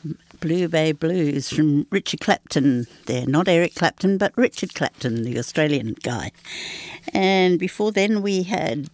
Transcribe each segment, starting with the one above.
Blue Bay Blues from Richard Clapton there. Not Eric Clapton, but Richard Clapton, the Australian guy. And before then we had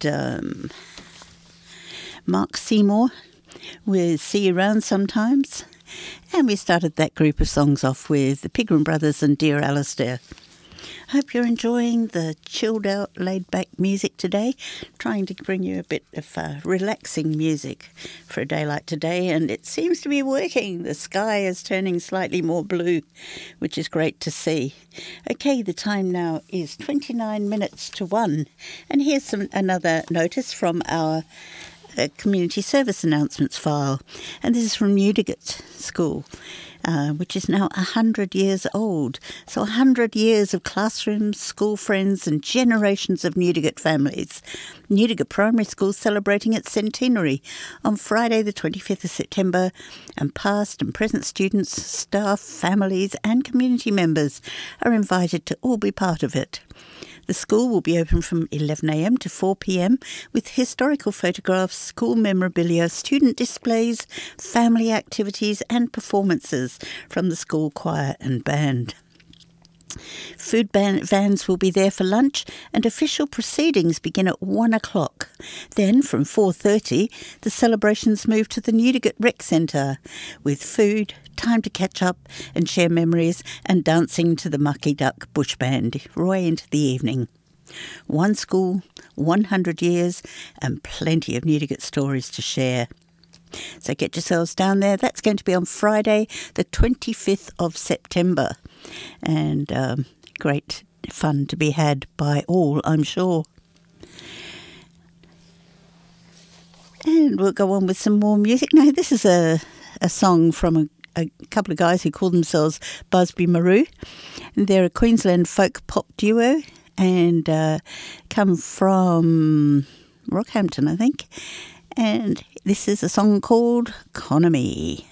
Mark Seymour with See You Round Sometimes. And we started that group of songs off with the Pigram Brothers and Dear Alistair. Hope you're enjoying the chilled out, laid back music today. Trying to bring you a bit of relaxing music for a day like today, and it seems to be working. The sky is turning slightly more blue, which is great to see. Okay, the time now is 29 minutes to 1, and here's another notice from our community service announcements file, and this is from Newdigate School, which is now 100 years old. So 100 years of classrooms, school friends and generations of Newdigate families. Newdigate Primary School celebrating its centenary on Friday the 25th of September, and past and present students, staff, families and community members are invited to all be part of it. The school will be open from 11 a.m. to 4 p.m. with historical photographs, school memorabilia, student displays, family activities and performances from the school choir and band. Food vans will be there for lunch, and official proceedings begin at 1 o'clock. Then from 4:30, the celebrations move to the Newdigate Rec Centre with food, time to catch up and share memories, and dancing to the Mucky Duck Bush Band right into the evening. One school, 100 years, and plenty of Newdigate stories to share. So get yourselves down there. That's going to be on Friday, the 25th of September. And great fun to be had by all, I'm sure. And we'll go on with some more music. Now, this is a song from a couple of guys who call themselves Busby Maroo. And they're a Queensland folk pop duo and come from Rockhampton, I think. And this is a song called Economy.